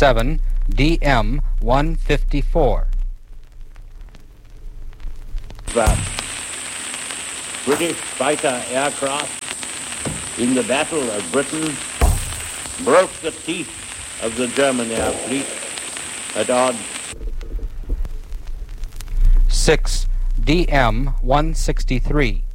7. DM-154. British fighter aircraft in the Battle of Britain broke the teeth of the German air fleet at odds. 6. DM-163.